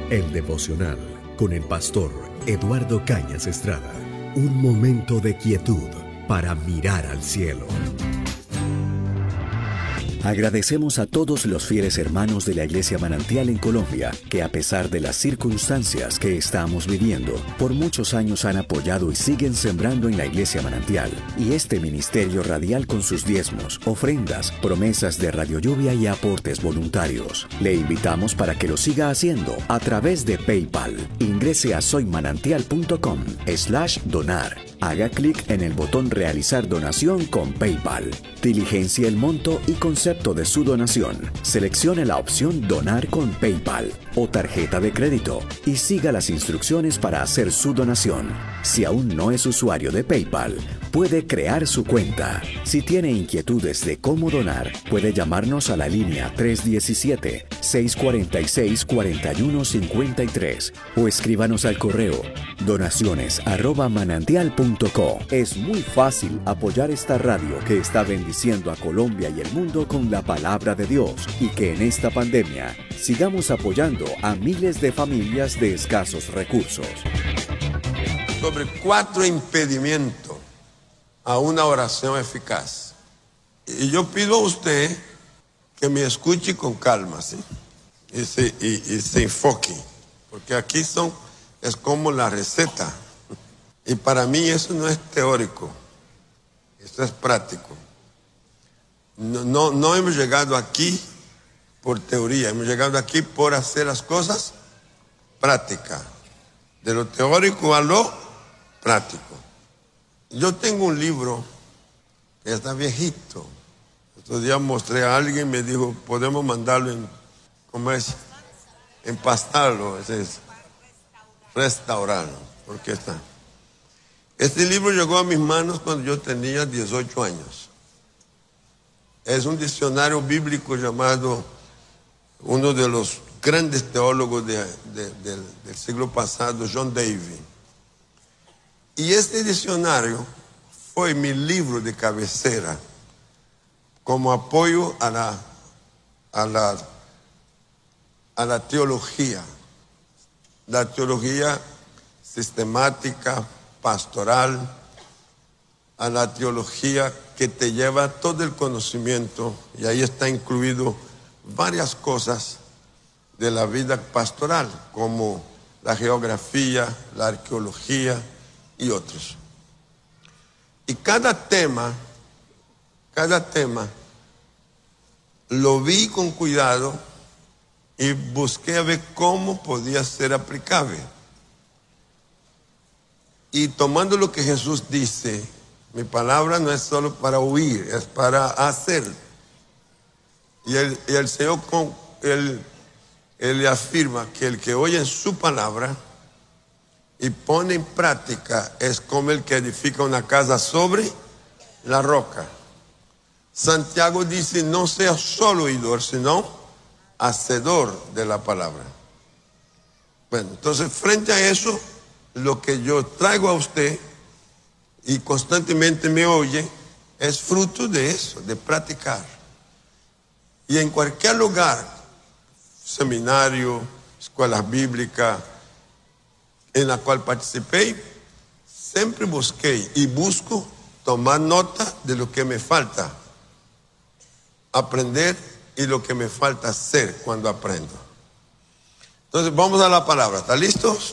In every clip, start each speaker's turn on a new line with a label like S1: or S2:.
S1: El devocional con el pastor Eduardo Cañas Estrada. Un momento de quietud para mirar al cielo. Agradecemos a todos los fieles hermanos de la Iglesia Manantial en Colombia, que a pesar de las circunstancias que estamos viviendo, por muchos años han apoyado y siguen sembrando en la Iglesia Manantial y este ministerio radial con sus diezmos, ofrendas, promesas de Radio Lluvia y aportes voluntarios. Le invitamos para que lo siga haciendo a través de PayPal. Ingrese a soymanantial.com/donar. Haga clic en el botón Realizar donación con PayPal. Diligencia el monto y concepto de su donación. Seleccione la opción Donar con PayPal o tarjeta de crédito y siga las instrucciones para hacer su donación. Si aún no es usuario de PayPal, puede crear su cuenta. Si tiene inquietudes de cómo donar, puede llamarnos a la línea 317-646-4153 o escríbanos al correo donaciones@manantial.co. Es muy fácil apoyar esta radio que está bendiciendo a Colombia y el mundo con la palabra de Dios, y que en esta pandemia sigamos apoyando a miles de familias de escasos recursos.
S2: Sobre 4 impedimentos a una oración eficaz. Y yo pido a usted que me escuche con calma, ¿sí? Y se enfoque, porque aquí es como la receta. Y para mí eso no es teórico, eso es práctico. No hemos llegado aquí por teoría, hemos llegado aquí por hacer las cosas prácticas, de lo teórico a lo práctico. Yo tengo un libro que está viejito. Estos días mostré a alguien, me dijo, podemos mandarlo empastarlo, restaurarlo, porque está. Este libro llegó a mis manos cuando yo tenía 18 años. Es un diccionario bíblico llamado, uno de los grandes teólogos del siglo pasado, John Davy. Y este diccionario fue mi libro de cabecera como apoyo a la teología. La teología sistemática, pastoral, a la teología que te lleva todo el conocimiento, y ahí está incluido varias cosas de la vida pastoral, como la geografía, la arqueología y otros. Y cada tema lo vi con cuidado y busqué a ver cómo podía ser aplicable. Y tomando lo que Jesús dice, mi palabra no es solo para oír, es para hacer. Y el Señor, él le afirma que el que oye su palabra y pone en práctica es como el que edifica una casa sobre la roca. Santiago dice, no sea solo oidor, sino hacedor de la palabra. Bueno, entonces frente a eso, lo que yo traigo a usted y constantemente me oye, es fruto de eso, de practicar. Y en cualquier lugar, seminario, escuelas bíblicas, en la cual participé, siempre busqué y busco tomar nota de lo que me falta aprender y lo que me falta hacer cuando aprendo. Entonces vamos a la palabra, ¿están listos?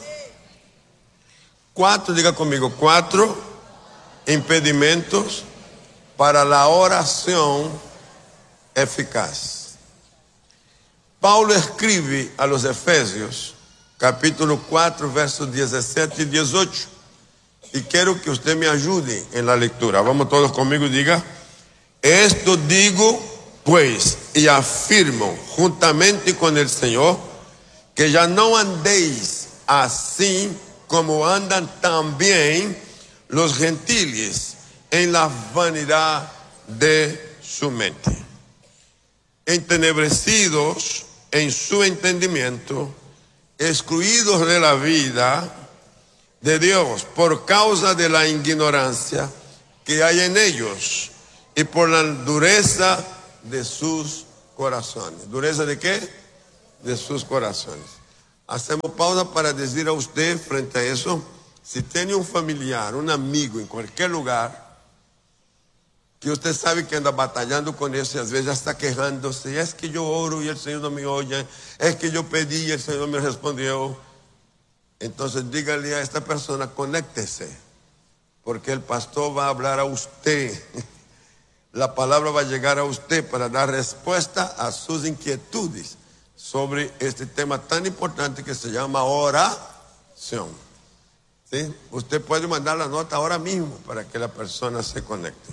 S2: 4, diga conmigo, 4 impedimentos para la oración eficaz. Paulo escribe a los Efesios, capítulo 4, versos 17 y 18. Y quiero que usted me ayude en la lectura. Vamos todos conmigo y diga: esto digo pues y afirmo juntamente con el Señor, que ya no andéis así como andan también los gentiles en la vanidad de su mente, entenebrecidos en su entendimiento, excluidos de la vida de Dios por causa de la ignorancia que hay en ellos y por la dureza de sus corazones. ¿Dureza de qué? De sus corazones. Hacemos pausa para decir a usted frente a eso, si tiene un familiar, un amigo en cualquier lugar, que usted sabe que anda batallando con eso y a veces ya está quejándose, es que yo oro y el Señor no me oye, es que yo pedí y el Señor no me respondió. Entonces dígale a esta persona, conéctese, porque el pastor va a hablar a usted. La palabra va a llegar a usted para dar respuesta a sus inquietudes sobre este tema tan importante que se llama oración. ¿Sí? Usted puede mandar la nota ahora mismo para que la persona se conecte.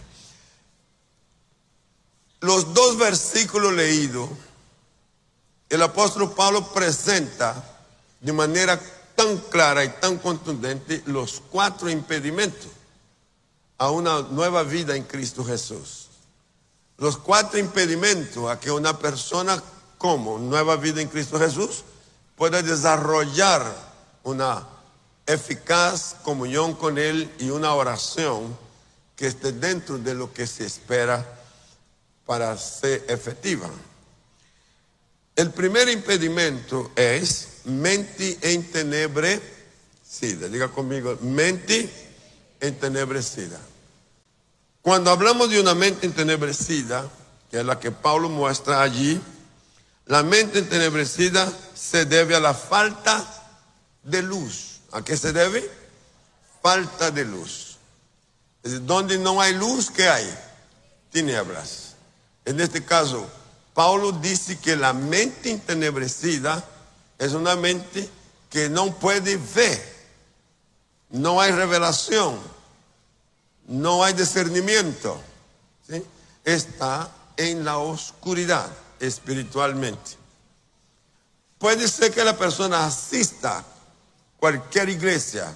S2: Los dos versículos leídos, el apóstol Pablo presenta de manera tan clara y tan contundente los 4 impedimentos a una nueva vida en Cristo Jesús. Los 4 impedimentos a que una persona como nueva vida en Cristo Jesús pueda desarrollar una eficaz comunión con Él y una oración que esté dentro de lo que se espera para ser efectiva. El primer impedimento es mente entenebrecida. Diga conmigo, mente entenebrecida. Cuando hablamos de una mente entenebrecida, que es la que Pablo muestra allí, la mente entenebrecida se debe a la falta de luz. ¿A qué se debe? Falta de luz. Es decir, donde no hay luz, ¿qué hay? Tinieblas. En este caso, Pablo dice que la mente entenebrecida es una mente que no puede ver. No hay revelación. No hay discernimiento, ¿sí? Está en la oscuridad espiritualmente. Puede ser que la persona asista a cualquier iglesia,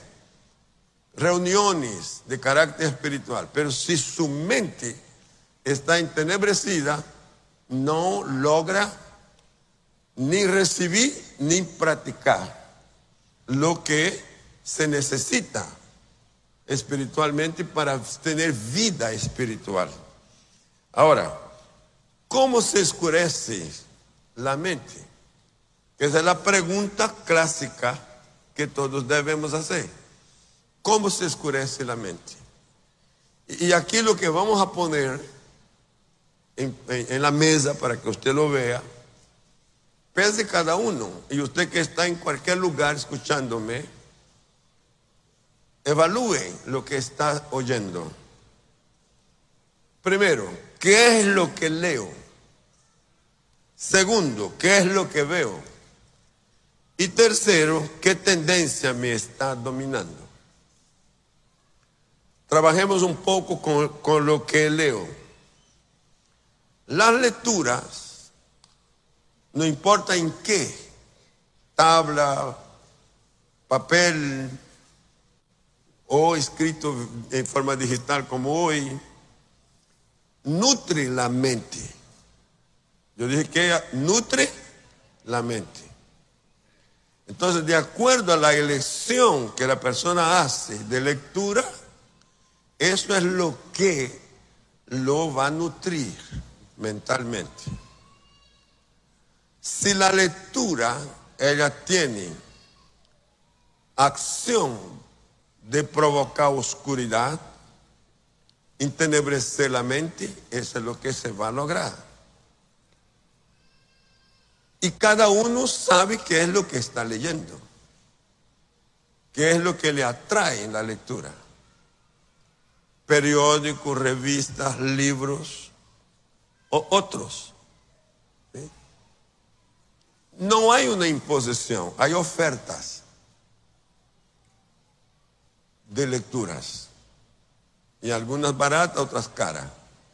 S2: reuniones de carácter espiritual, pero si su mente está entenebrecida, no logra ni recibir ni practicar lo que se necesita espiritualmente para tener vida espiritual. Ahora, ¿cómo se oscurece la mente? Esa es la pregunta clásica que todos debemos hacer. ¿Cómo se oscurece la mente? Y aquí lo que vamos a poner en la mesa para que usted lo vea, piense cada uno, y usted que está en cualquier lugar escuchándome, evalúe lo que está oyendo. Primero, ¿qué es lo que leo? Segundo, ¿qué es lo que veo? Y tercero, ¿qué tendencia me está dominando? Trabajemos un poco con lo que leo. Las lecturas, no importa en qué, tabla, papel, o escrito en forma digital como hoy, nutre la mente. Yo dije que ella nutre la mente. Entonces, de acuerdo a la elección que la persona hace de lectura, eso es lo que lo va a nutrir mentalmente. Si la lectura, ella tiene acción de provocar oscuridad, entenebrecer la mente, eso es lo que se va a lograr. Y cada uno sabe qué es lo que está leyendo, qué es lo que le atrae en la lectura. Periódicos, revistas, libros o otros. ¿Sí? No hay una imposición, hay ofertas de lecturas, y algunas baratas, otras caras.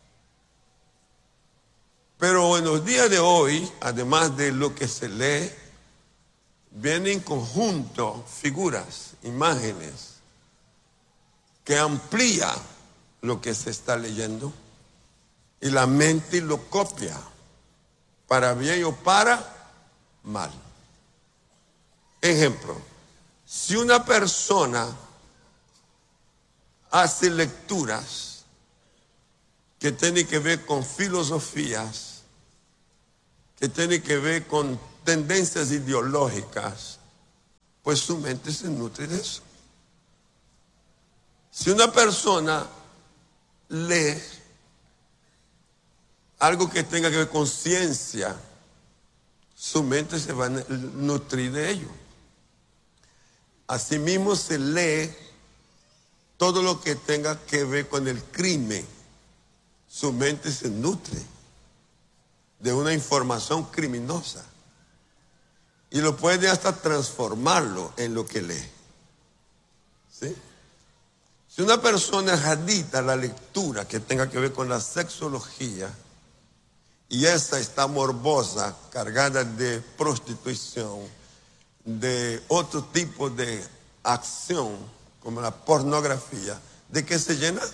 S2: Pero en los días de hoy, además de lo que se lee, vienen en conjunto figuras, imágenes, que amplía lo que se está leyendo, y la mente lo copia, para bien o para mal. Ejemplo, si una persona hace lecturas que tienen que ver con filosofías, que tienen que ver con tendencias ideológicas, pues su mente se nutre de eso. Si una persona lee algo que tenga que ver con ciencia, su mente se va a nutrir de ello. Asimismo se lee todo lo que tenga que ver con el crimen, su mente se nutre de una información criminosa y lo puede hasta transformarlo en lo que lee. ¿Sí? Si una persona es adicta a la lectura que tenga que ver con la sexología y esa está morbosa, cargada de prostitución, de otro tipo de acción como la pornografía, ¿de qué se llena?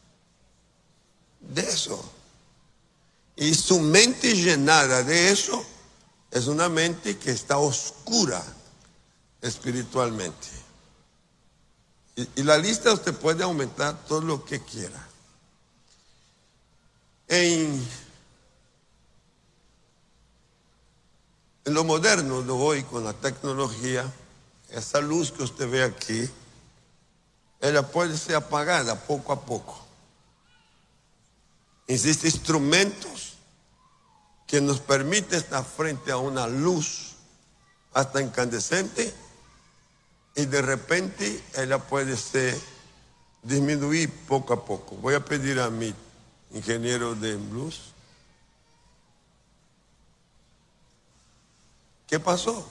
S2: De eso. Y su mente llenada de eso es una mente que está oscura espiritualmente. Y la lista usted puede aumentar todo lo que quiera. En lo moderno de hoy, con la tecnología, esa luz que usted ve aquí, ella puede ser apagada poco a poco. Existen instrumentos que nos permiten estar frente a una luz hasta incandescente y de repente ella puede ser disminuir poco a poco. Voy a pedir a mi ingeniero de luz. ¿Qué pasó?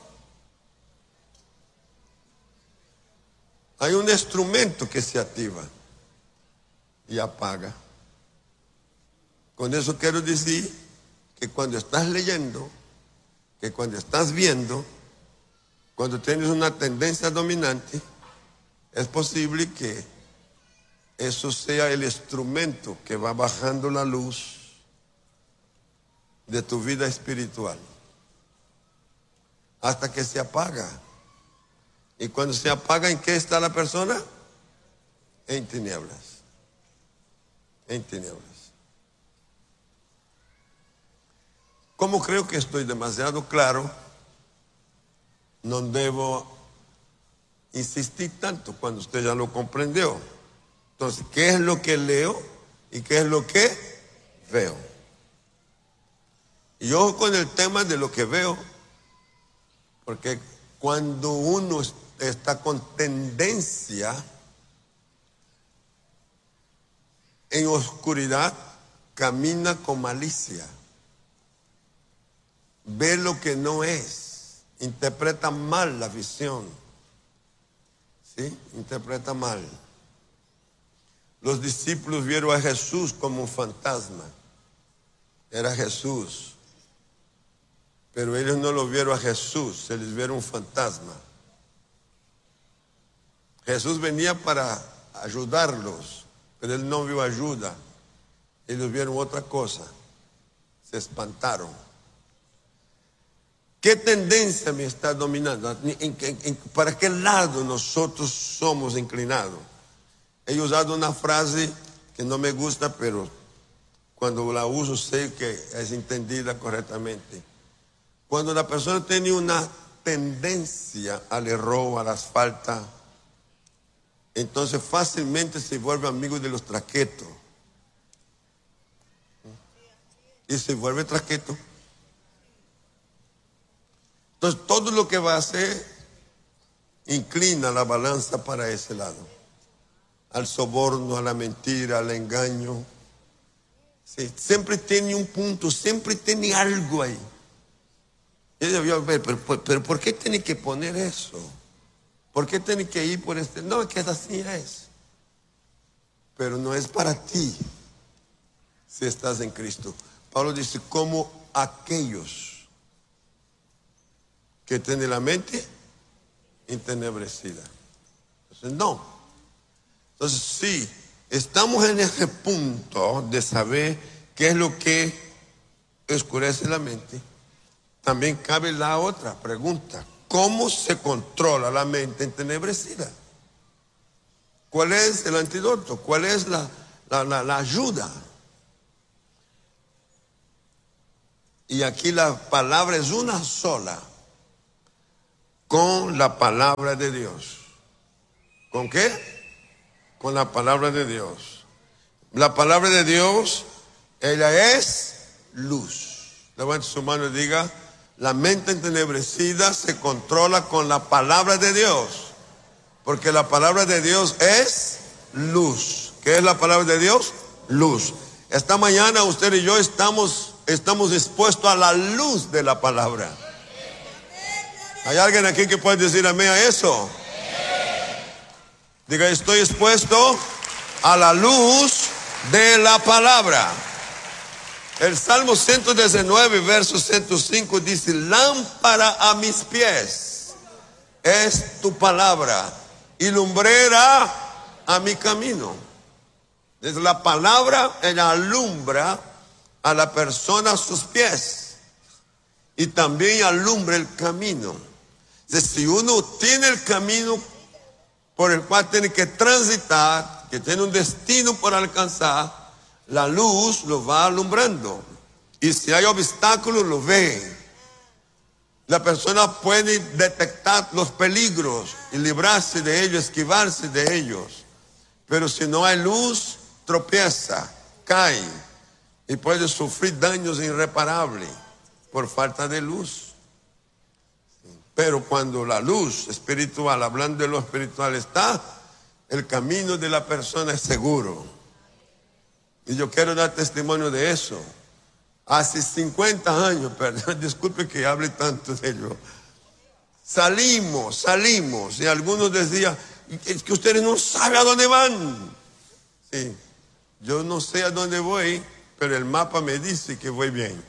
S2: Hay un instrumento que se activa y apaga. Con eso quiero decir que cuando estás leyendo, que cuando estás viendo, cuando tienes una tendencia dominante, es posible que eso sea el instrumento que va bajando la luz de tu vida espiritual hasta que se apaga. Y cuando se apaga, ¿en qué está la persona? En tinieblas. En tinieblas. Como creo que estoy demasiado claro, no debo insistir tanto cuando usted ya lo comprendió. Entonces, ¿qué es lo que leo y qué es lo que veo? Y ojo con el tema de lo que veo, porque cuando uno está con tendencia en oscuridad, camina con malicia, ve lo que no es, interpreta mal la visión, ¿sí? Interpreta mal. Los discípulos vieron a Jesús como un fantasma, era Jesús, pero ellos no lo vieron a Jesús, se les vieron un fantasma. Jesús venía para ayudarlos, pero él no vio ayuda, ellos vieron otra cosa, se espantaron. ¿Qué tendencia me está dominando? ¿Para qué lado nosotros somos inclinados? He usado una frase que no me gusta, pero cuando la uso sé que es entendida correctamente. Cuando la persona tiene una tendencia al error, a las faltas, entonces fácilmente se vuelve amigo de los traquetos. Y se vuelve traqueto. Entonces todo lo que va a hacer inclina la balanza para ese lado. Al soborno, a la mentira, al engaño. Sí, siempre tiene un punto, siempre tiene algo ahí. Yo debió ver, pero ¿por qué tiene que poner eso? ¿Por qué tiene que ir por este? No, es que así es. Pero no es para ti si estás en Cristo. Pablo dice, como aquellos que tienen la mente entenebrecida. Entonces, no. Entonces, sí, estamos en ese punto de saber qué es lo que oscurece la mente. También cabe la otra pregunta: ¿cómo se controla la mente entenebrecida? ¿Cuál es el antídoto? ¿Cuál es la ayuda? Y aquí la palabra es una sola: con la palabra de Dios. ¿Con qué? Con la palabra de Dios. La palabra de Dios, ella es luz. Levante su mano y diga: la mente entenebrecida se controla con la palabra de Dios. Porque la palabra de Dios es luz. ¿Qué es la palabra de Dios? Luz. Esta mañana usted y yo estamos expuestos a la luz de la palabra. ¿Hay alguien aquí que puede decir amén a eso? Diga: estoy expuesto a la luz de la palabra. El Salmo 119, verso 105 dice: lámpara a mis pies es tu palabra y lumbrera a mi camino. Desde la palabra, ella alumbra a la persona sus pies y también alumbra el camino. Entonces, si uno tiene el camino por el cual tiene que transitar, que tiene un destino por alcanzar, la luz lo va alumbrando. Y si hay obstáculos, lo ve. La persona puede detectar los peligros y librarse de ellos, esquivarse de ellos. Pero si no hay luz, tropieza, cae y puede sufrir daños irreparables por falta de luz. Pero cuando la luz espiritual, hablando de lo espiritual, está, el camino de la persona es seguro. Y yo quiero dar testimonio de eso. Hace 50 años, perdón, disculpe que hable tanto de ello. Salimos, y algunos decían: es que ustedes no saben a dónde van. Sí, yo no sé a dónde voy, pero el mapa me dice que voy bien.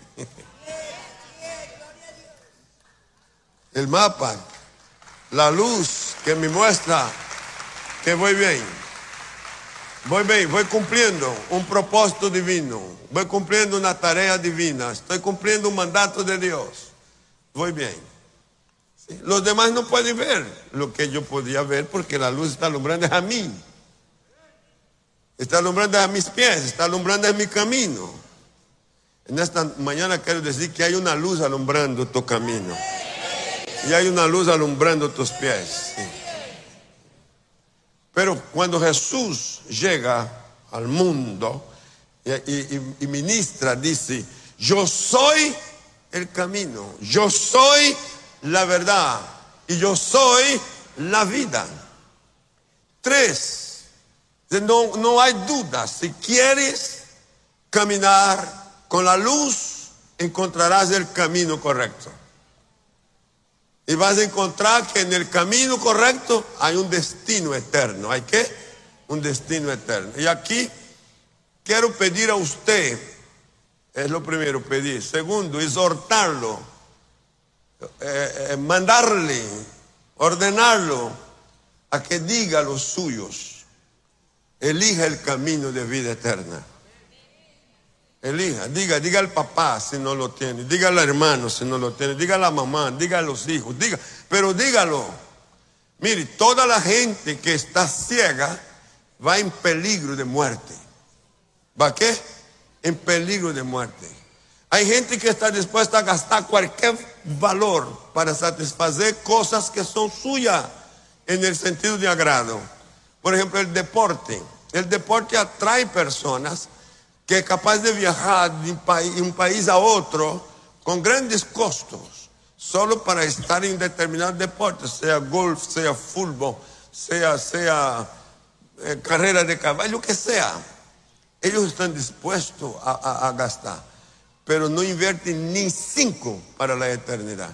S2: El mapa, la luz que me muestra que voy bien. Voy cumpliendo un propósito divino. Voy cumpliendo una tarea divina. Estoy cumpliendo un mandato de Dios. Voy bien. ¿Sí? Los demás no pueden ver lo que yo podía ver porque la luz está alumbrando a mí. Está alumbrando a mis pies, está alumbrando a mi camino. En esta mañana quiero decir que hay una luz alumbrando tu camino. Y hay una luz alumbrando tus pies. Sí. Pero cuando Jesús llega al mundo y ministra, dice: yo soy el camino, yo soy la verdad y yo soy la vida. 3. No hay duda. Si quieres caminar con la luz, encontrarás el camino correcto. Y vas a encontrar que en el camino correcto hay un destino eterno. ¿Hay qué? Un destino eterno. Y aquí quiero pedir a usted, es lo primero, pedir. Segundo, exhortarlo, mandarle, ordenarlo a que diga a los suyos: elija el camino de vida eterna. Elija, diga al papá si no lo tiene, diga al hermano si no lo tiene, diga a la mamá, diga a los hijos, pero dígalo. Mire, toda la gente que está ciega va en peligro de muerte. ¿Va qué? En peligro de muerte. Hay gente que está dispuesta a gastar cualquier valor para satisfacer cosas que son suyas en el sentido de agrado. Por ejemplo, el deporte. El deporte atrae personas que es capaz de viajar de un país a otro con grandes costos, solo para estar en determinados deportes, sea golf, sea fútbol, sea carrera de caballo, lo que sea. Ellos están dispuestos a gastar, pero no invierten ni 5 para la eternidad.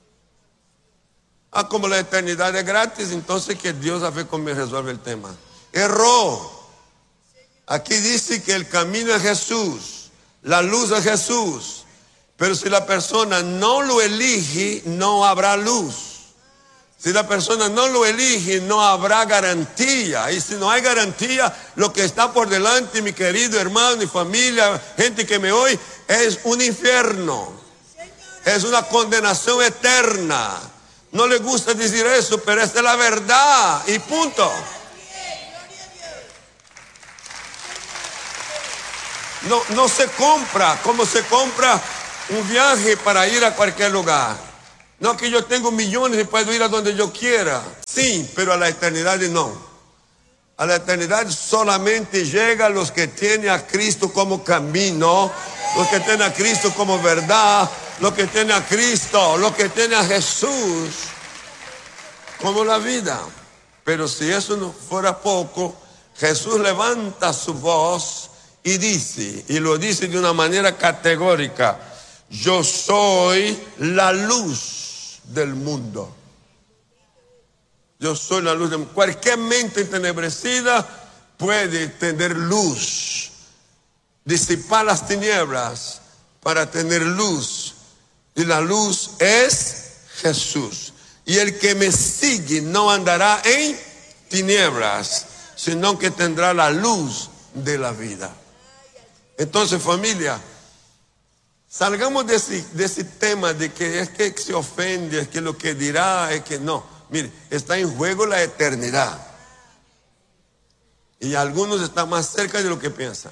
S2: Como la eternidad es gratis, entonces que Dios a ver cómo me resuelve el tema. Erró. Aquí dice que el camino es Jesús, la luz es Jesús. Pero si la persona no lo elige, no habrá luz. Si la persona no lo elige, no habrá garantía. Y si no hay garantía, lo que está por delante, mi querido hermano y familia, gente que me oye, es un infierno. Es una condenación eterna. No le gusta decir eso, pero esta es la verdad y punto. No se compra como se compra un viaje para ir a cualquier lugar. No, que yo tengo millones y puedo ir a donde yo quiera. Sí, pero a la eternidad no. A la eternidad solamente llegan los que tienen a Cristo como camino, los que tienen a Cristo como verdad, los que tienen a Cristo, los que tienen a Jesús como la vida. Pero si eso no fuera poco, Jesús levanta su voz y dice, y lo dice de una manera categórica: yo soy la luz del mundo. Yo soy la luz del mundo. Cualquier mente entenebrecida puede tener luz, disipar las tinieblas para tener luz. Y la luz es Jesús. Y el que me sigue no andará en tinieblas, sino que tendrá la luz de la vida. Entonces, familia, salgamos de ese tema de que es que se ofende, es que lo que dirá, es que no. Mire, está en juego la eternidad. Y algunos están más cerca de lo que piensan.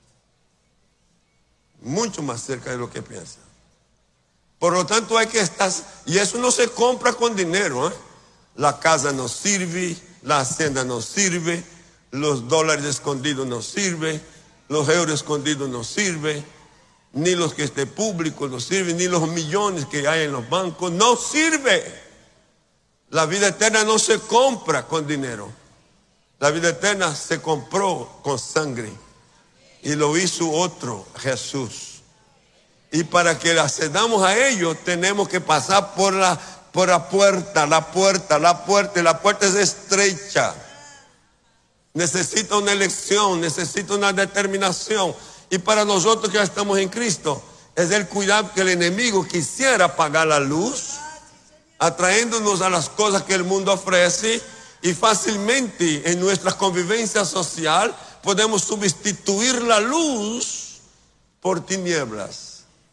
S2: Mucho más cerca de lo que piensan. Por lo tanto hay que estar, y eso no se compra con dinero, ¿eh? La casa no sirve, la hacienda no sirve, los dólares escondidos no sirven, los euros escondidos no sirven, ni los que esté público no sirven, ni los millones que hay en los bancos, no sirve. La vida eterna no se compra con dinero. La vida eterna se compró con sangre y lo hizo otro, Jesús. Y para que accedamos a ello tenemos que pasar por la puerta, y la puerta es estrecha. Necesita una elección, necesita una determinación. Y para nosotros que ya estamos en Cristo, es el cuidado que el enemigo quisiera apagar la luz, atrayéndonos a las cosas que el mundo ofrece, y fácilmente en nuestra convivencia social podemos sustituir la luz por tinieblas.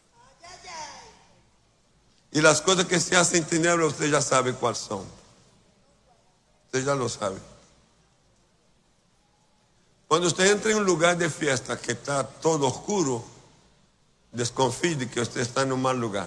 S2: Y las cosas que se hacen en tinieblas, usted ya sabe cuáles son. Usted ya lo sabe. Cuando usted entra en un lugar de fiesta que está todo oscuro, desconfíe de que usted está en un mal lugar.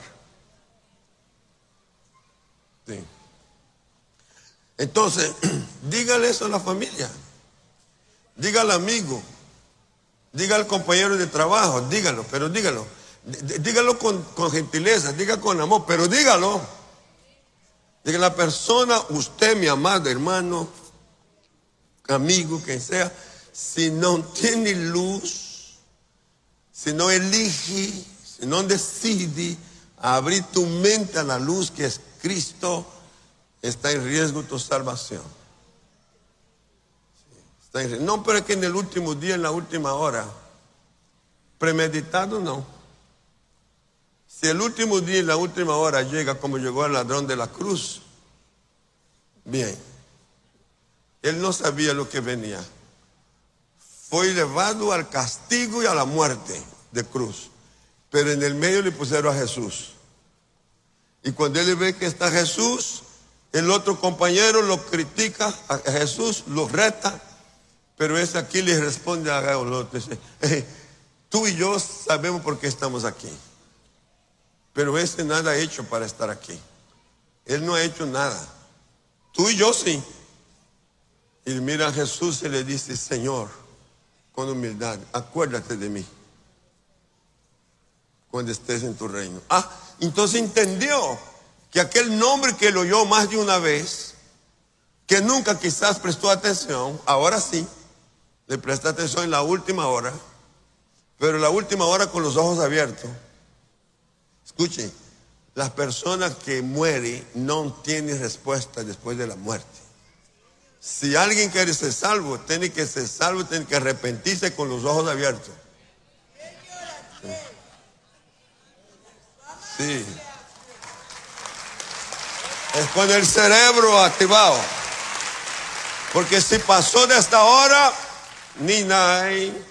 S2: Sí. Entonces, dígale eso a la familia. Dígale al amigo. Dígale al compañero de trabajo. Dígalo, pero dígalo. Dígalo con gentileza, diga con amor, pero dígalo. Diga a la persona, usted, mi amado hermano, amigo, quien sea, si no tiene luz, si no elige, si no decide abrir tu mente a la luz que es Cristo, está en riesgo tu salvación. Está en riesgo. No, pero es que en el último día, en la última hora, premeditado no. Si el último día y la última hora llega como llegó el ladrón de la cruz, bien, él no sabía lo que venía. Fue llevado al castigo y a la muerte de cruz, pero en el medio le pusieron a Jesús. Y cuando él ve que está Jesús, el otro compañero lo critica a Jesús, lo reta, pero ese aquí le responde a Gabriel, dice, tú y yo sabemos por qué estamos aquí. Pero ese nada ha hecho para estar aquí. Él no ha hecho nada. Tú y yo sí. Y mira a Jesús y le dice, Señor, con humildad, acuérdate de mí cuando estés en tu reino. Entonces entendió que aquel nombre que lo oyó más de una vez, que nunca quizás prestó atención, ahora sí, le presta atención en la última hora, pero en la última hora con los ojos abiertos. Escuchen, las personas que mueren no tienen respuesta después de la muerte. Si alguien quiere ser salvo, tiene que ser salvo, tiene que arrepentirse con los ojos abiertos. Sí. Es con el cerebro activado. Porque si pasó de esta hora, ni nada.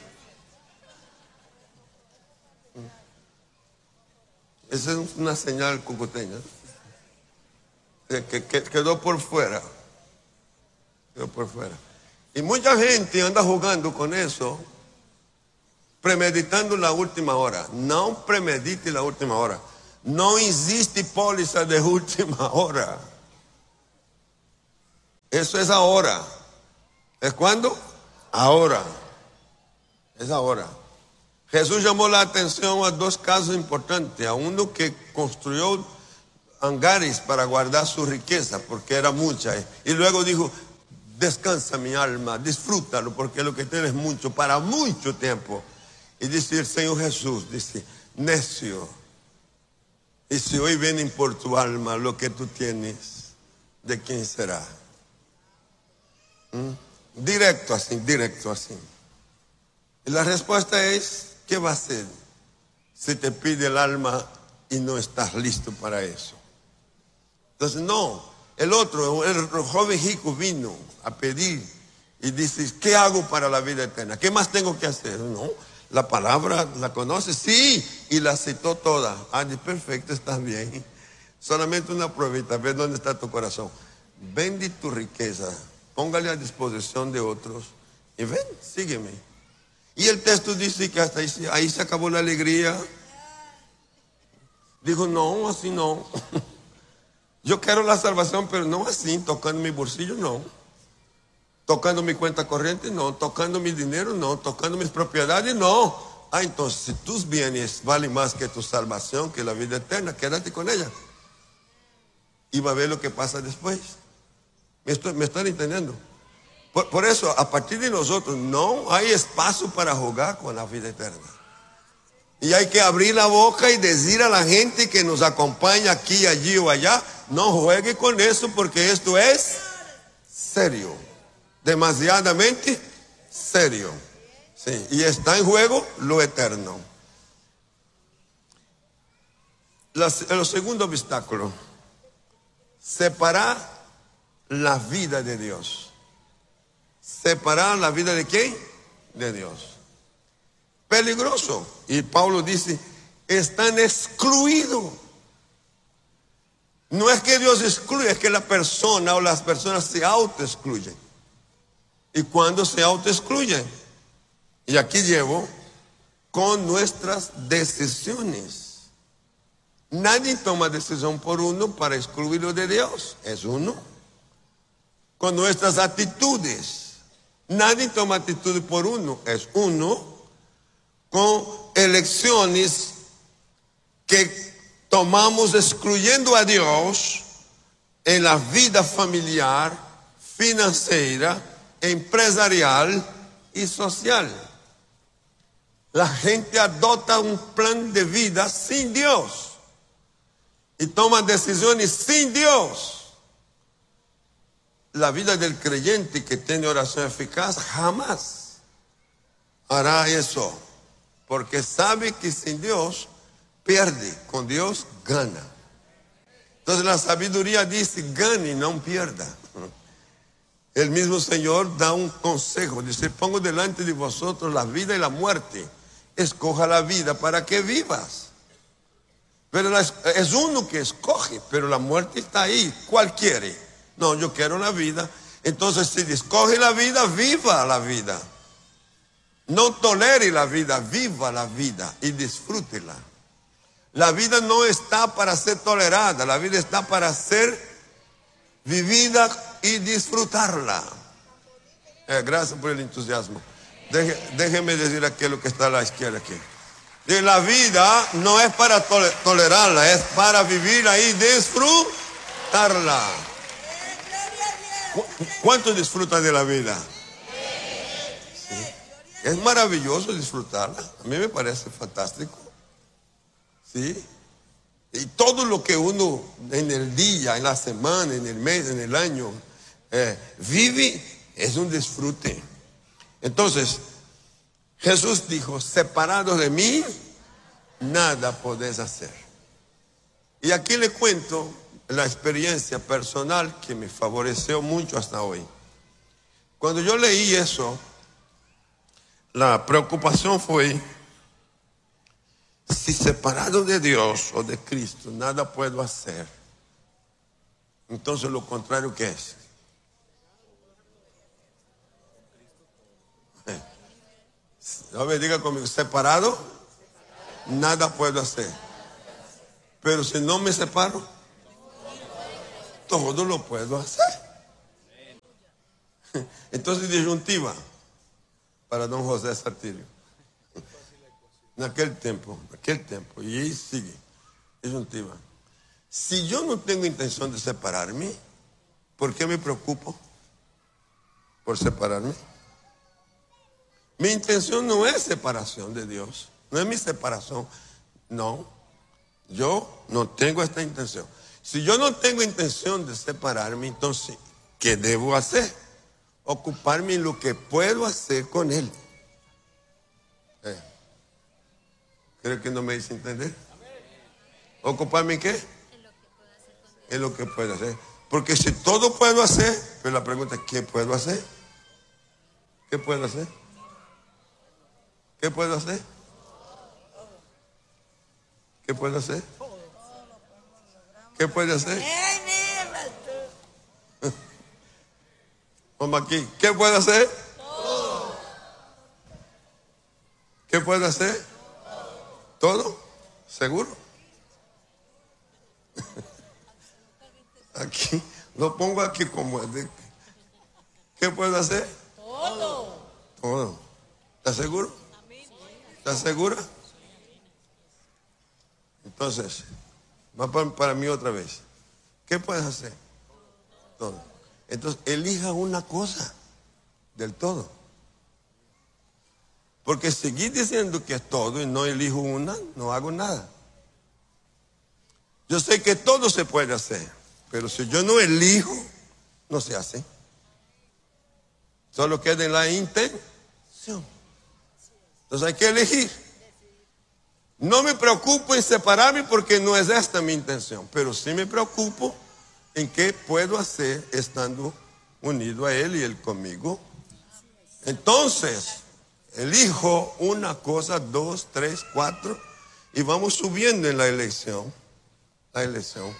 S2: Esa es una señal cucuteña. Que quedó por fuera. Quedó por fuera. Y mucha gente anda jugando con eso, premeditando la última hora. No premedite la última hora. No existe póliza de última hora. Eso es ahora. ¿Es cuándo? Ahora. Es ahora. Jesús llamó la atención a dos casos importantes. A uno que construyó hangares para guardar su riqueza, porque era mucha. Y luego dijo, descansa mi alma, disfrútalo, porque lo que tienes es mucho, para mucho tiempo. Y dice el Señor Jesús, dice, necio. Y si hoy vienen por tu alma lo que tú tienes, ¿de quién será? Directo así, directo así. Y la respuesta es, ¿qué va a hacer si te pide el alma y no estás listo para eso? Entonces no, el joven rico vino a pedir y dice, ¿qué hago para la vida eterna? ¿Qué más tengo que hacer? No, la palabra la conoces, sí, y la citó toda. Perfecto, estás bien. Solamente una pruebita, ve dónde está tu corazón. Vende tu riqueza, póngale a disposición de otros y ven, sígueme. Y el texto dice que hasta ahí se acabó la alegría. Dijo, no, así no. Yo quiero la salvación, pero no así, tocando mi bolsillo, no. Tocando mi cuenta corriente, no. Tocando mi dinero, no. Tocando mis propiedades, no. Entonces, si tus bienes valen más que tu salvación, que la vida eterna, quédate con ella. Y va a ver lo que pasa después. ¿Me están entendiendo? Por eso, a partir de nosotros, no hay espacio para jugar con la vida eterna. Y hay que abrir la boca y decir a la gente que nos acompaña aquí, allí o allá, no juegue con eso porque esto es serio. Demasiadamente serio. Sí, y está en juego lo eterno. El segundo obstáculo, separar la vida de Dios. ¿Separar la vida de quién? De Dios. Peligroso. Y Pablo dice, están excluidos. No es que Dios excluye, es que la persona o las personas se autoexcluyen. ¿Y cuando se autoexcluyen? Y aquí llevo, con nuestras decisiones. Nadie toma decisión por uno para excluirlo de Dios. Es uno. Con nuestras actitudes. Nadie toma actitud por uno. Es uno. Con elecciones que tomamos excluyendo a Dios en la vida familiar, financiera, empresarial y social. La gente adopta un plan de vida sin Dios y toma decisiones sin Dios. La vida del creyente que tiene oración eficaz jamás hará eso, porque sabe que sin Dios pierde, con Dios gana. Entonces la sabiduría dice, gane y no pierda. El mismo Señor da un consejo, dice, pongo delante de vosotros la vida y la muerte. Escoja la vida para que vivas. Pero es uno que escoge, pero la muerte está ahí. ¿Cuál quiere? No, yo quiero la vida. Entonces, si escoge la vida, viva la vida. No tolere la vida, viva la vida y disfrútela. La vida no está para ser tolerada, la vida está para ser vivida y disfrutarla. Gracias por el entusiasmo. Déjeme decir aquí lo que está a la izquierda aquí. Y la vida no es para tolerarla, es para vivirla y disfrutarla. ¿Cuánto disfrutan de la vida? Sí. Es maravilloso disfrutarla. A mí me parece fantástico. ¿Sí? Y todo lo que uno en el día, en la semana, en el mes, en el año vive es un disfrute. Entonces, Jesús dijo, separados de mí, nada podés hacer. Y aquí le cuento la experiencia personal que me favoreció mucho hasta hoy. Cuando yo leí eso, la preocupación fue, si separado de Dios o de Cristo nada puedo hacer, entonces lo contrario, ¿qué es? A ver, diga conmigo, separado, nada puedo hacer. Pero si no me separo, todo lo puedo hacer. Entonces, disyuntiva para don José Saltillo. En aquel tiempo, y ahí sigue, disyuntiva. Si yo no tengo intención de separarme, ¿por qué me preocupo por separarme? Mi intención no es separación de Dios, no es mi separación, no. Yo no tengo esta intención. Si yo no tengo intención de separarme, entonces, ¿qué debo hacer? Ocuparme en lo que puedo hacer con Él. ¿Creo que no me hice entender? ¿Ocuparme en qué? En lo que puedo hacer. Porque si todo puedo hacer, pero la pregunta es, ¿qué puedo hacer? ¿Qué puedo hacer? ¿Qué puedo hacer? ¿Qué puedo hacer? ¿Qué puede hacer? Vamos aquí. ¿Qué puede hacer? ¿Qué puede hacer? ¿Todo? ¿Seguro? Aquí, lo pongo aquí como de, ¿qué puedo hacer?
S3: Todo.
S2: Todo. ¿Estás seguro? ¿Estás segura? Entonces, va para mí otra vez. ¿Qué puedes hacer? Todo. Entonces, elija una cosa del todo. Porque seguir diciendo que es todo y no elijo una, no hago nada. Yo sé que todo se puede hacer, pero si yo no elijo, no se hace. Solo queda en la intención. Entonces hay que elegir. No me preocupo en separarme porque no es esta mi intención, pero sí me preocupo en qué puedo hacer estando unido a Él y Él conmigo. Entonces, elijo una cosa, 2, 3, 4 y vamos subiendo en la elección. Entonces,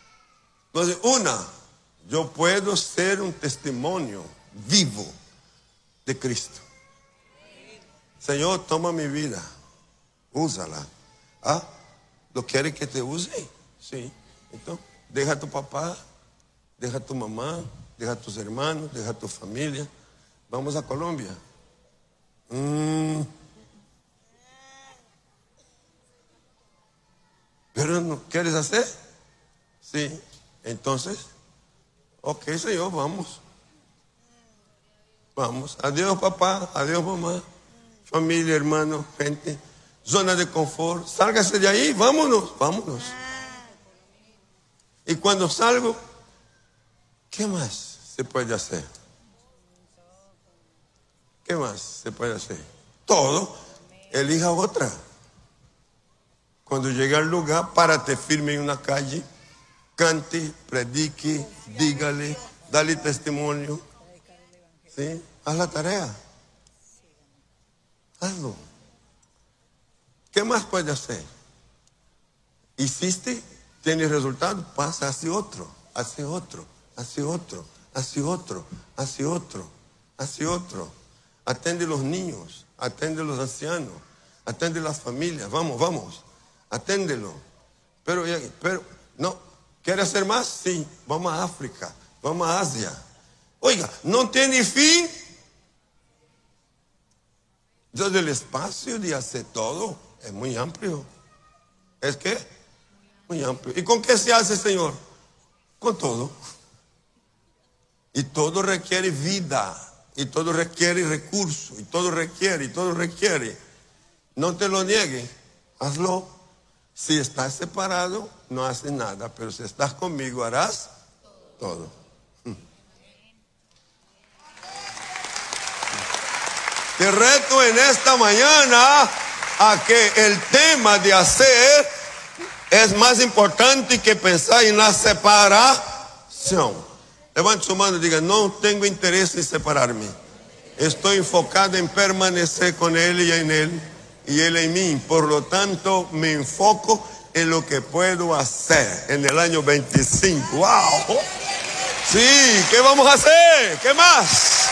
S2: yo puedo ser un testimonio vivo de Cristo. Señor, toma mi vida, úsala. ¿Ah? ¿Lo quieres que te use? Sí. Entonces, deja a tu papá, deja a tu mamá, deja a tus hermanos, deja a tu familia. Vamos a Colombia. ¿Pero no quieres hacer? Sí. Entonces, ok, Señor, vamos. Vamos. Adiós, papá. Adiós, mamá. Familia, hermano, gente. Zona de confort. Sálgase de ahí. Vámonos. Y cuando salgo, ¿qué más se puede hacer? ¿Qué más se puede hacer? Todo. Elija otra. Cuando llegue al lugar, párate firme en una calle, cante, predique, dígale, dale testimonio. ¿Sí? Haz la tarea. Hazlo. ¿Qué más puedes hacer? Hiciste, tienes resultado, pasa hacia otro, hacia otro, hacia otro, hacia otro, hacia otro, hacia otro. Atende a los niños, atende a los ancianos, atende a las familias. Vamos. Aténdelo. Pero no, ¿quiere hacer más? Sí, vamos a África, vamos a Asia. Oiga, no tiene fin. Entonces el espacio de hacer todo es muy amplio. ¿Es qué? Muy amplio. ¿Y con qué se hace, Señor? Con todo. Y todo requiere vida, y todo requiere recursos, y todo requiere. No te lo niegues, hazlo. Si estás separado, no haces nada, pero si estás conmigo, harás todo. Te reto en esta mañana a que el tema de hacer es más importante que pensar en la separación. Levante su mano y diga, no tengo interés en separarme. Estoy enfocado en permanecer con Él y en Él. Y Él en mí, por lo tanto me enfoco en lo que puedo hacer en el año 25. ¡Wow! Sí, ¿qué vamos a hacer? ¿Qué más?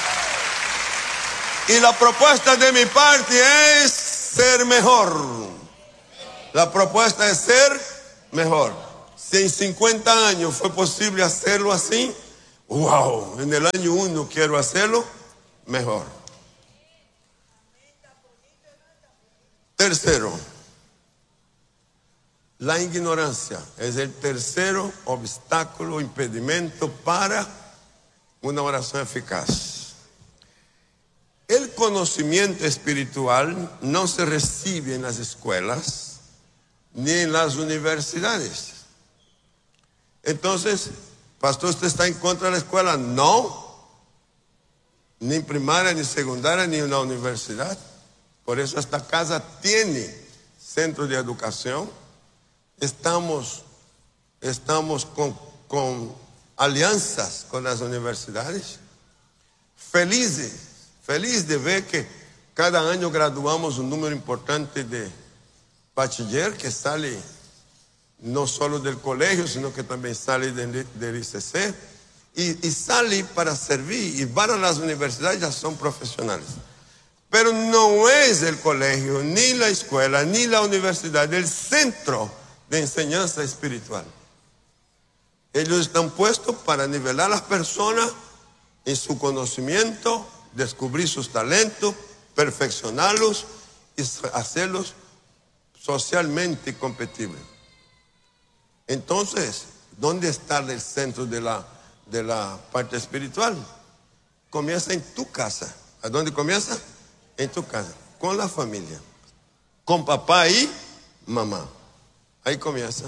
S2: Y la propuesta de mi parte es ser mejor. La propuesta es ser mejor. Si en 50 años fue posible hacerlo así, wow, en el año 1 quiero hacerlo mejor. Tercero, la ignorancia es el tercero obstáculo, impedimento para una oración eficaz. El conocimiento espiritual no se recibe en las escuelas ni en las universidades. Entonces, pastor, ¿usted está en contra de la escuela? No, ni primaria, ni secundaria, ni en la universidad. Por eso esta casa tiene centro de educación. Estamos con alianzas con las universidades. Feliz de ver que cada año graduamos un número importante de bachiller que sale no solo del colegio, sino que también sale del ICC y sale para servir, y van a las universidades, ya son profesionales. Pero no es el colegio, ni la escuela, ni la universidad el centro de enseñanza espiritual. Ellos están puestos para nivelar a las personas en su conocimiento, descubrir sus talentos, perfeccionarlos y hacerlos socialmente competibles. Entonces, ¿dónde está el centro de la parte espiritual? Comienza en tu casa. ¿A dónde comienza? En tu casa, con la familia, con papá y mamá. Ahí comienza.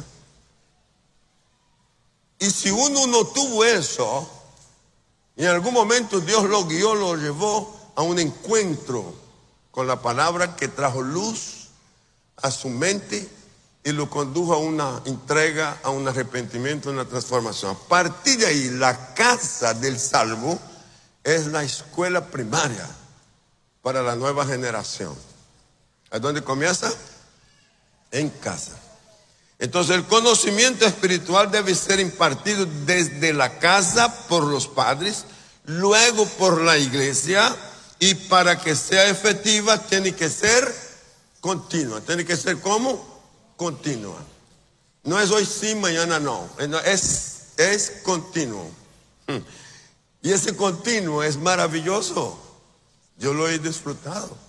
S2: Y si uno no tuvo eso, en algún momento Dios lo guió, lo llevó a un encuentro con la palabra que trajo luz a su mente y lo condujo a una entrega, a un arrepentimiento, a una transformación. A partir de ahí, la casa del salvo es la escuela primaria para la nueva generación. ¿A dónde comienza? En casa. Entonces el conocimiento espiritual debe ser impartido desde la casa por los padres, luego por la iglesia, y para que sea efectiva tiene que ser continua. Tiene que ser ¿cómo? Continua. No es hoy sí, mañana no. Es continuo. Y ese continuo es maravilloso. Yo lo he disfrutado.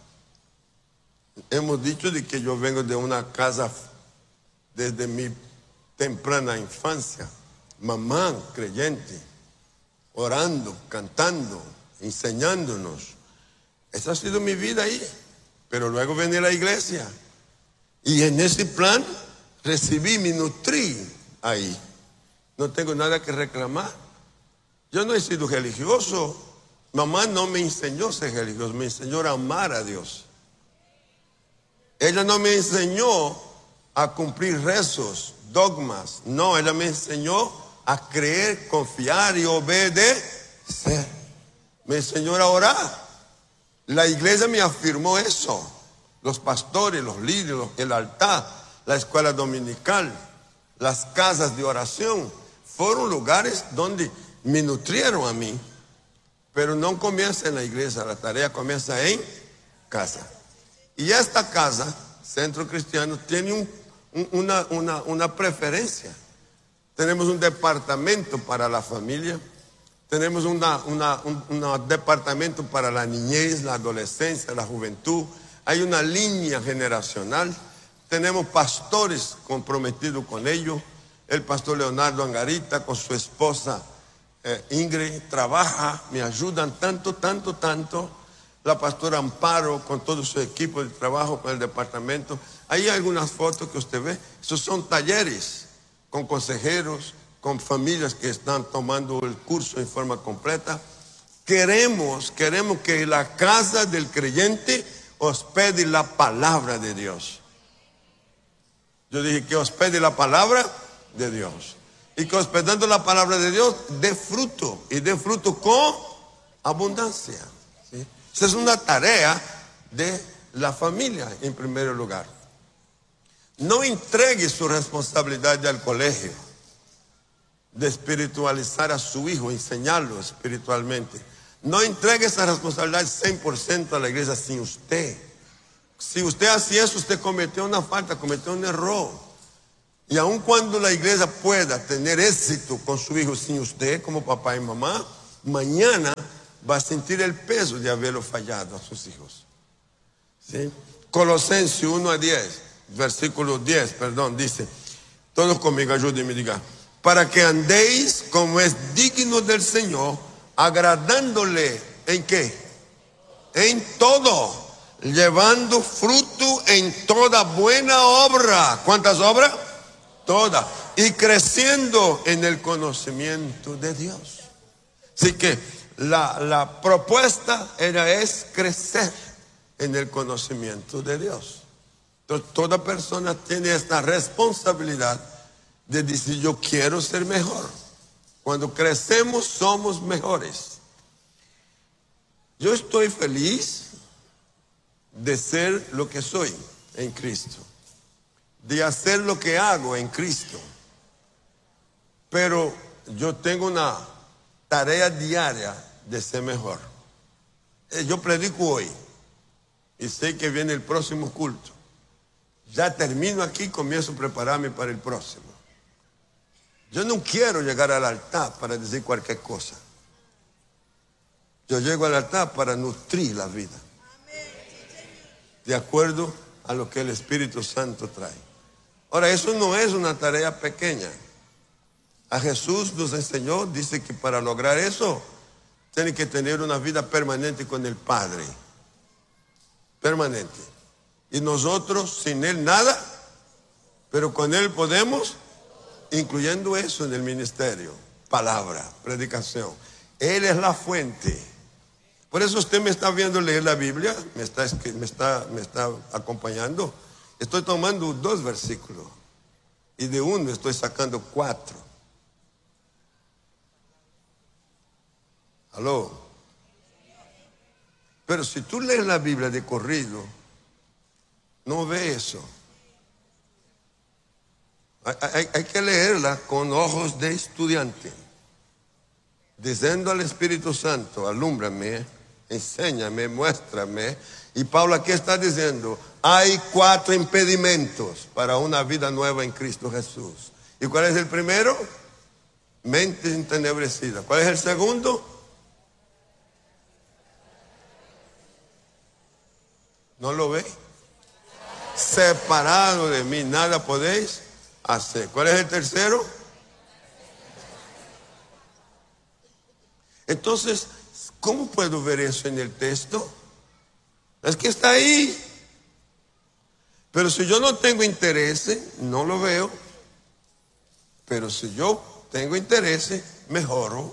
S2: Hemos dicho de que yo vengo de una casa desde mi temprana infancia. Mamá creyente, orando, cantando, enseñándonos. Esa ha sido mi vida ahí. Pero luego vine a la iglesia. Y en ese plan recibí, me nutrí ahí. No tengo nada que reclamar. Yo no he sido religioso. Mamá no me enseñó a ser religioso, me enseñó a amar a Dios. Ella no me enseñó a cumplir rezos, dogmas. No, ella me enseñó a creer, confiar y obedecer. Me enseñó a orar. La iglesia me afirmó eso. Los pastores, los líderes, el altar, la escuela dominical, las casas de oración, fueron lugares donde me nutrieron a mí. Pero no comienza en la iglesia, la tarea comienza en casa. Y esta casa, Centro Cristiano, tiene una preferencia. Tenemos un departamento para la familia, tenemos un departamento para la niñez, la adolescencia, la juventud. Hay una línea generacional. Tenemos pastores comprometidos con ellos. El pastor Leonardo Angarita con su esposa Ingrid trabaja, me ayudan tanto. La pastora Amparo con todo su equipo de trabajo con el departamento. Hay algunas fotos que usted ve. Esos son talleres con consejeros, con familias que están tomando el curso en forma completa. Queremos que la casa del creyente hospede la palabra de Dios. Yo dije que hospede la palabra de Dios. Y que hospedando la palabra de Dios dé fruto. Y dé fruto con abundancia. ¿Sí? Esa es una tarea de la familia en primer lugar. No entregue su responsabilidad al colegio de espiritualizar a su hijo, enseñarlo espiritualmente. No entregue esa responsabilidad 100% a la iglesia sin usted. Si usted hacía eso, usted cometió una falta, cometió un error. Y aun cuando la iglesia pueda tener éxito con su hijo sin usted como papá y mamá, mañana va a sentir el peso de haberlo fallado a sus hijos. ¿Sí? Colosenses 1:10, versículo 10, perdón, dice, todos conmigo, ayúdenme, diga, para que andéis como es digno del Señor, agradándole, ¿en qué? En todo, llevando fruto en toda buena obra. ¿Cuántas obras? Todas. Y creciendo en el conocimiento de Dios. Así que la propuesta es crecer en el conocimiento de Dios. Entonces toda persona tiene esta responsabilidad de decir, yo quiero ser mejor. Cuando crecemos somos mejores. Yo estoy feliz de ser lo que soy en Cristo, de hacer lo que hago en Cristo. Pero yo tengo una tarea diaria de ser mejor. Yo predico hoy y sé que viene el próximo culto. Ya termino aquí y comienzo a prepararme para el próximo. Yo no quiero llegar al altar para decir cualquier cosa. Yo llego al altar para nutrir la vida, de acuerdo a lo que el Espíritu Santo trae. Ahora, eso no es una tarea pequeña. A Jesús nos enseñó, dice que para lograr eso, tiene que tener una vida permanente con el Padre. Permanente. Y nosotros, sin Él, nada, pero con Él podemos, incluyendo eso en el ministerio, palabra, predicación. Él es la fuente. Por eso usted me está viendo leer la Biblia, me está acompañando. Estoy tomando 2 versículos y de uno estoy sacando 4. ¿Aló? Pero si tú lees la Biblia de corrido, no ve eso. Hay que leerla con ojos de estudiante, diciendo al Espíritu Santo, alúmbrame, enséñame, muéstrame. Y Pablo aquí está diciendo, hay 4 impedimentos para una vida nueva en Cristo Jesús. ¿Y cuál es el primero? Mente entenebrecida. ¿Cuál es el segundo? ¿No lo ve? Separado de mí, nada podéis hacer. ¿Cuál es el tercero? Entonces, ¿cómo puedo ver eso en el texto? Es que está ahí. Pero si yo no tengo interés, no lo veo. Pero si yo tengo interés, mejoro.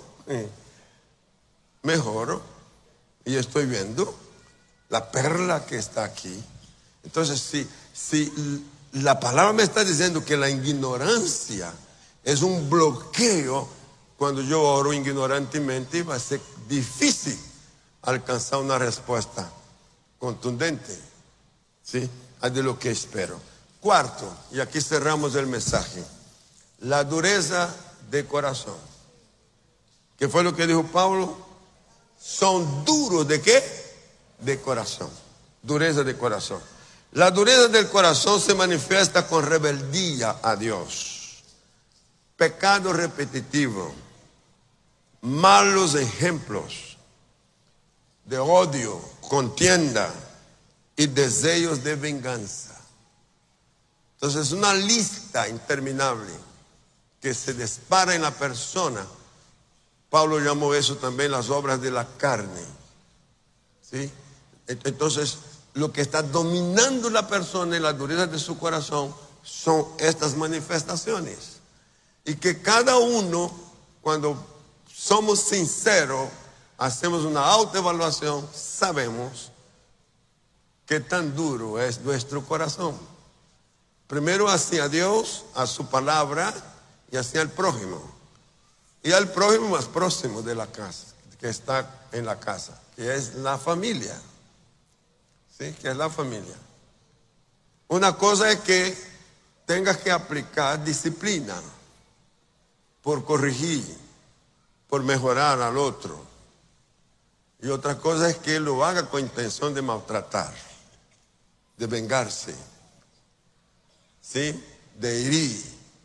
S2: Mejoro. Y estoy viendo la perla que está aquí. Entonces, si la palabra me está diciendo que la ignorancia es un bloqueo, cuando yo oro ignorantemente va a ser difícil alcanzar una respuesta contundente, ¿sí? De lo que espero. Cuarto, y aquí cerramos el mensaje, la dureza de corazón. ¿Qué fue lo que dijo Pablo? Son duros ¿de qué? De corazón. Dureza de corazón. La dureza del corazón se manifiesta con rebeldía a Dios, pecado repetitivo, malos ejemplos de odio, contienda y deseos de venganza. Entonces, una lista interminable que se dispara en la persona. Pablo llamó eso también las obras de la carne, ¿sí? Entonces, lo que está dominando la persona y la dureza de su corazón son estas manifestaciones. Y que cada uno, cuando somos sinceros, hacemos una autoevaluación, sabemos qué tan duro es nuestro corazón. Primero hacia Dios, a su palabra y hacia el prójimo. Y al prójimo más próximo de la casa, que está en la casa, que es la familia. ¿Sí? Que es la familia. Una cosa es que tengas que aplicar disciplina por corregir, por mejorar al otro. Y otra cosa es que lo haga con intención de maltratar, de vengarse, ¿sí? De herir.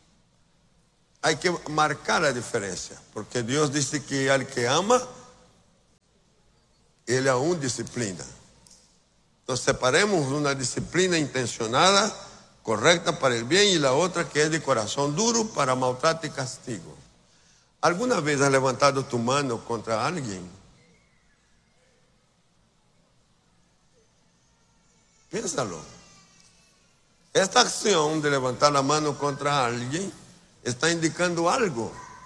S2: hay que marcar la diferencia, porque Dios dice que al que ama, Él aún disciplina. Entonces separemos una disciplina intencionada, correcta para el bien, y la otra que es de corazón duro para maltrato y castigo. ¿Alguna vez has levantado tu mano contra alguien? Piénsalo. Esta acción de levantar la mano contra alguien está indicando algo.